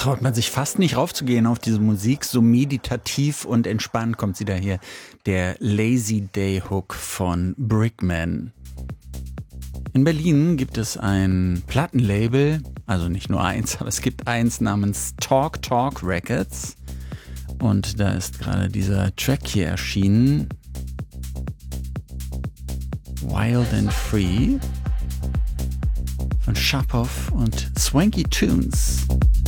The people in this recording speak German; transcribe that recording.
traut man sich fast nicht raufzugehen auf diese Musik. So meditativ und entspannt kommt sie daher. Der Lazy Day Hook von Brickman. In Berlin gibt es ein Plattenlabel, also nicht nur eins, aber es gibt eins namens Talk Talk Records. Und da ist gerade dieser Track hier erschienen. Wild and Free von Sharpoff und Swanky Tunes.